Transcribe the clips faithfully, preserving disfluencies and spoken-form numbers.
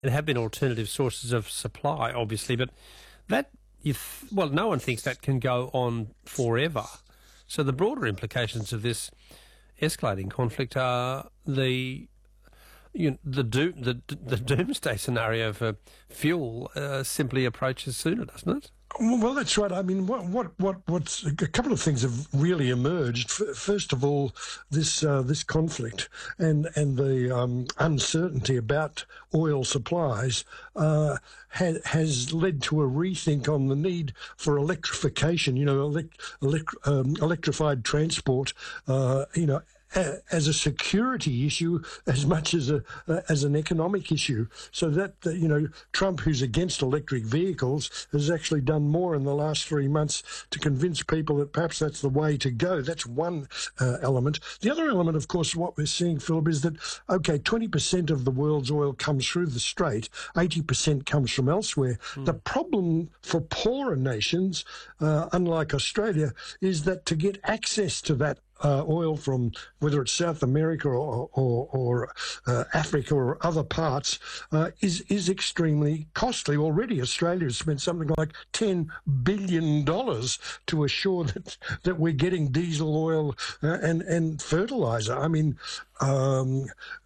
there have been alternative sources of supply, obviously, but that, you th- well, no one thinks that can go on forever. So the broader implications of this escalating conflict are the you know, the, do- the the doomsday scenario for fuel uh, simply approaches sooner, doesn't it? Well, that's right. I mean, what, what, what, what's a couple of things have really emerged. First of all, this uh, this conflict and and the um, uncertainty about oil supplies uh, ha- has led to a rethink on the need for electrification. You know, elect- elect- um, electrified transport. Uh, you know. As a security issue as much as a as an economic issue. So that, you know, Trump, who's against electric vehicles, has actually done more in the last three months to convince people that perhaps that's the way to go. That's one uh, element. The other element, of course, what we're seeing, Philip, is that, okay, twenty percent of the world's oil comes through the Strait, eighty percent comes from elsewhere. Mm. The problem for poorer nations, uh, unlike Australia, is that to get access to that Uh, oil from whether it's South America or or, or uh, Africa or other parts uh, is is extremely costly. Already, Australia has spent something like ten billion dollars to assure that that we're getting diesel oil uh, and and fertilizer. I mean, um,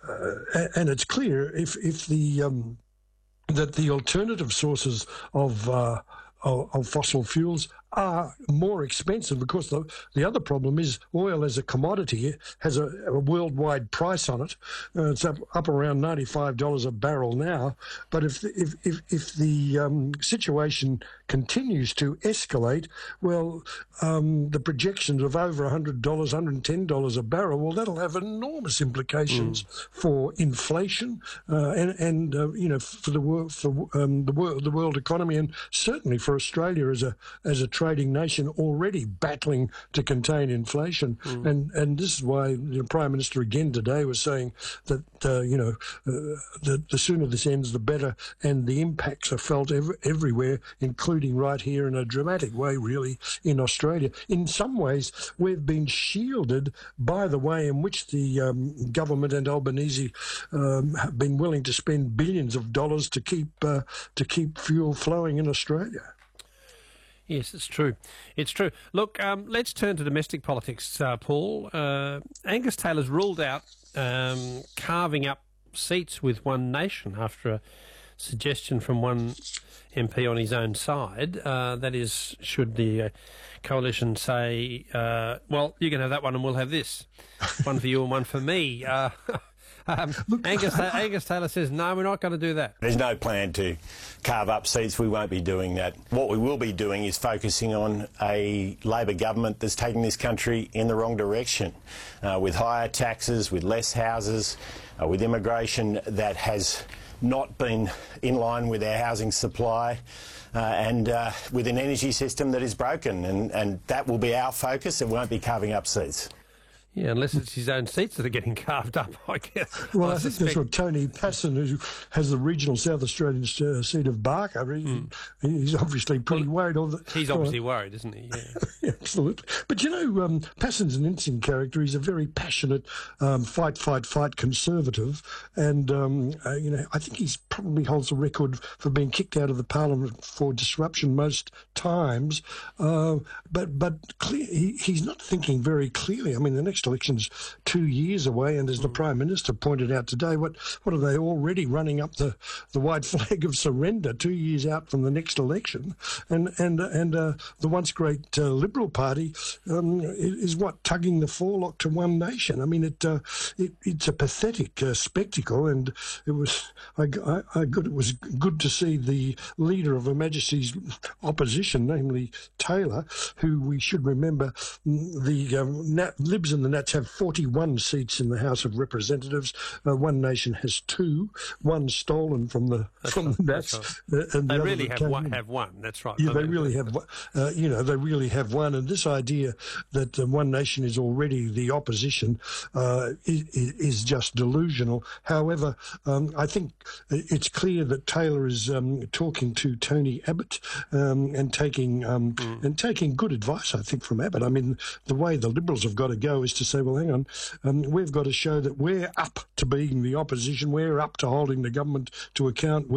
uh, and it's clear if if the um, that the alternative sources of uh, of, of fossil fuels are more expensive, because the, the other problem is oil as a commodity has a, a worldwide price on it. Uh, it's up, up around ninety-five dollars a barrel now. But if if if, if the um, situation continues to escalate, well, um, the projections of over one hundred dollars, one hundred ten dollars a barrel, well, that'll have enormous implications mm. for inflation uh, and and uh, you know, for the world for um, the world the world economy, and certainly for Australia as a as a trading nation already battling to contain inflation. Mm. And and this is why the Prime Minister again today was saying that, uh, you know, uh, the, the sooner this ends, the better, and the impacts are felt ev- everywhere, including right here in a dramatic way, really, in Australia. In some ways, we've been shielded by the way in which the um, government and Albanese um, have been willing to spend billions of dollars to keep uh, to keep fuel flowing in Australia. Yes, it's true. It's true. Look, um, let's turn to domestic politics, uh, Paul. Uh, Angus Taylor's ruled out um, carving up seats with One Nation after a suggestion from one M P on his own side. Uh, that is, should the uh, coalition say, uh, well, you can have that one and we'll have this. One for you and one for me. Uh, Um, Angus, Angus Taylor says, no, we're not going to do that. There's no plan to carve up seats. We won't be doing that. What we will be doing is focusing on a Labor government that's taking this country in the wrong direction, uh, with higher taxes, with less houses, uh, with immigration that has not been in line with our housing supply, uh, and uh, with an energy system that is broken. And, and that will be our focus. It won't be carving up seats. Yeah, unless it's his own seats that are getting carved up, I guess. Well, I, I think that's what Tony Passon, who has the regional South Australian uh, seat of Barker, he, mm. he's obviously pretty well, worried. Of the, he's obviously uh, worried, isn't he? Yeah. Absolutely. But, you know, um, Passon's an interesting character. He's a very passionate um, fight, fight, fight conservative. And, um, uh, you know, I think he's probably holds the record for being kicked out of the parliament for disruption most times. Uh, but but clear, he, he's not thinking very clearly. I mean, the next election's two years away, and as the Prime Minister pointed out today, what what are they already running up the, the white flag of surrender two years out from the next election? And and and uh, the once great uh, Liberal Party um, is what tugging the forelock to One Nation. I mean, it, uh, it it's a pathetic uh, spectacle, and it was I, I, I good it was good to see the leader of Her Majesty's opposition, namely Taylor, who we should remember the um, Nat, Libs and the Nats have forty-one seats in the House of Representatives. Uh, One Nation has two, one stolen from the that's from right, the Nats. Right. Uh, and they the really have one, have one. That's right. Yeah, I they mean, really have. Uh, you know, they really have one. And this idea that uh, One Nation is already the opposition uh, is, is just delusional. However, um, I think it's clear that Taylor is um, talking to Tony Abbott um, and taking um, mm. and taking good advice, I think, from Abbott. I mean, the way the Liberals have got to go is to say, well, hang on, um, we've got to show that we're up to being the opposition, we're up to holding the government to account.